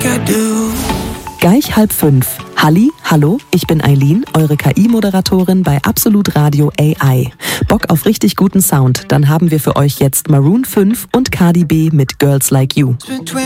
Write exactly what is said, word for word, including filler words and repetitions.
Gleich halb fünf. Halli, hallo, ich bin Eileen, eure K I-Moderatorin bei Absolut Radio A I. Bock auf richtig guten Sound? Dann haben wir für euch jetzt Maroon fünf und Cardi B mit Girls Like You.